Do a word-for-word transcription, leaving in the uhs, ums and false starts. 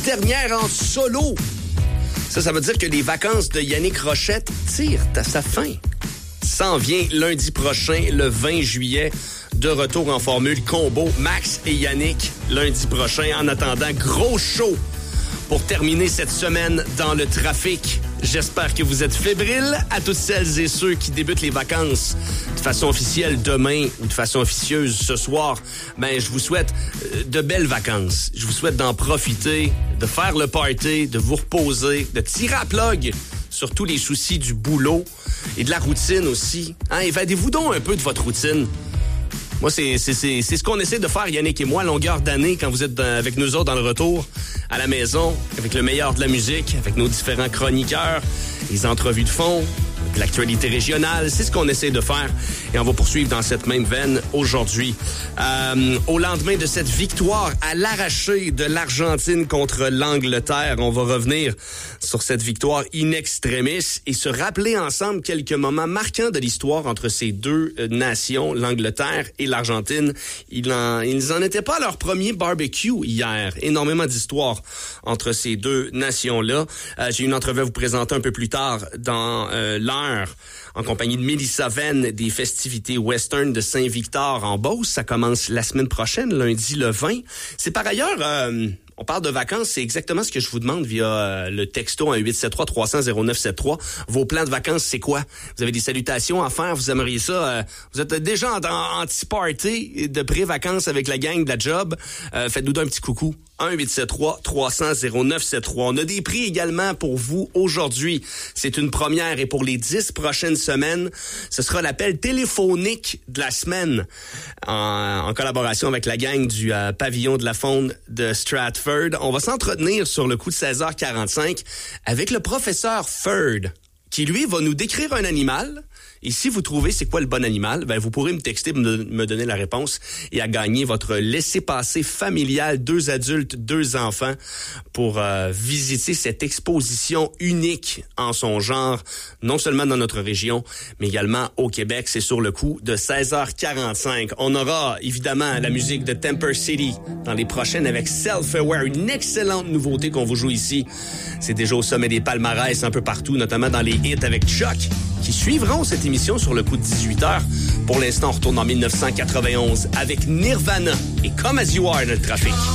dernière en solo. Ça, ça veut dire que les vacances de Yannick Rochette tirent à sa fin. S'en vient lundi prochain, le vingt juillet, de retour en formule combo Max et Yannick lundi prochain. En attendant, gros show pour terminer cette semaine dans le trafic. J'espère que vous êtes fébriles. À toutes celles et ceux qui débutent les vacances de façon officielle demain ou de façon officieuse ce soir, ben je vous souhaite de belles vacances. Je vous souhaite d'en profiter, de faire le party, de vous reposer, de tirer à plug sur tous les soucis du boulot et de la routine aussi. Hein, évadez-vous donc un peu de votre routine. Moi, c'est, c'est, c'est, c'est ce qu'on essaie de faire, Yannick et moi, à longueur d'année, quand vous êtes dans, avec nous autres dans le retour à la maison, avec le meilleur de la musique, avec nos différents chroniqueurs, les entrevues de fond, de l'actualité régionale. C'est ce qu'on essaie de faire et on va poursuivre dans cette même veine aujourd'hui. Euh, au lendemain de cette victoire à l'arraché de l'Argentine contre l'Angleterre, on va revenir sur cette victoire in extremis et se rappeler ensemble quelques moments marquants de l'histoire entre ces deux nations, l'Angleterre et l'Argentine. Ils en, ils en étaient pas à leur premier barbecue hier. Énormément d'histoires entre ces deux nations-là. Euh, j'ai une entrevue à vous présenter un peu plus tard dans euh, l'heure en compagnie de Mélissa Venn des festivités western de Saint-Victor en Beauce. Ça commence la semaine prochaine, lundi le vingt. C'est par ailleurs... Euh, On parle de vacances, c'est exactement ce que je vous demande via euh, le texto un huit sept trois trois cents zéro neuf sept trois. Vos plans de vacances, c'est quoi? Vous avez des salutations à faire? Vous aimeriez ça? Euh, vous êtes déjà en, en anti-party de pré-vacances avec la gang de la job? Euh, faites-nous un petit coucou. un huit sept trois trois cents zéro neuf sept trois. On a des prix également pour vous aujourd'hui. C'est une première et pour les dix prochaines semaines, ce sera l'appel téléphonique de la semaine en, en collaboration avec la gang du euh, pavillon de la Faune de Stratford. On va s'entretenir sur le coup de seize heures quarante-cinq avec le professeur Ferd, qui lui va nous décrire un animal. Et si vous trouvez c'est quoi le bon animal, ben vous pourrez me texter, me, me donner la réponse et à gagner votre laissez-passer familial, deux adultes, deux enfants, pour euh, visiter cette exposition unique en son genre, non seulement dans notre région, mais également au Québec. C'est sur le coup de seize heures quarante-cinq. On aura évidemment la musique de Temper City dans les prochaines avec Self-Aware, une excellente nouveauté qu'on vous joue ici. C'est déjà au sommet des palmarès un peu partout, notamment dans les hits avec Chuck, qui suivront cette émission sur le coup de dix-huit heures. Pour l'instant, on retourne en dix-neuf cent quatre-vingt-onze avec Nirvana et Come As You Are dans le trafic.